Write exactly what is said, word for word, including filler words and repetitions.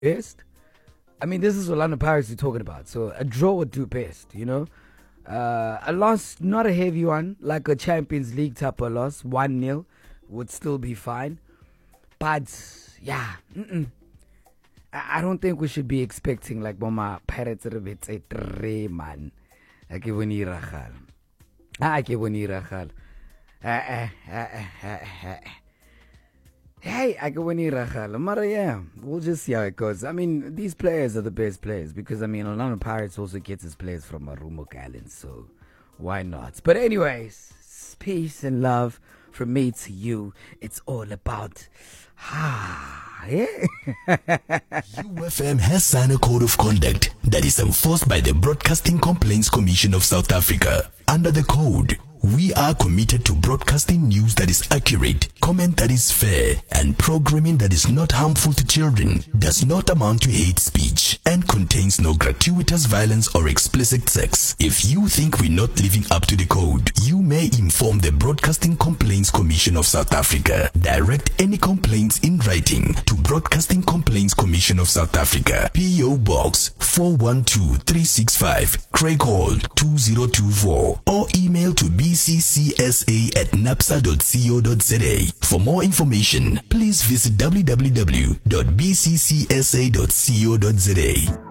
best. I mean, this is Orlando Pirates we're talking about. So a draw would do best, you know. Uh, a loss, not a heavy one, like a Champions League type of loss, one nil would still be fine. But, yeah, mm-mm. I, I don't think we should be expecting, like, Mama Pirates a three man. Ake boni ragal. Ake boni ragal. Hey, I go boni ragal. Mara, yeah, we'll just see how it goes. I mean, these players are the best players because, I mean, Orlando Pirates also gets his players from Marumo Gallants, so why not? But anyways, peace and love from me to you. It's all about ah, yeah. U F M has signed a code of conduct that is enforced by the Broadcasting Complaints Commission of South Africa. Under the code, we are committed to broadcasting news that is accurate, comment that is fair, and programming that is not harmful to children, does not amount to hate speech, and contains no gratuitous violence or explicit sex. If you think we're not living up to the code, you may inform the Broadcasting Complaints Commission of South Africa. Direct any complaints in writing to Broadcasting Complaints Commission of South Africa, P O Box four one two three six five, Craig Hall two zero two four, or email to b c c s a at napsa dot co dot z a. For more information, please visit w w w dot b c c s a dot co dot z a.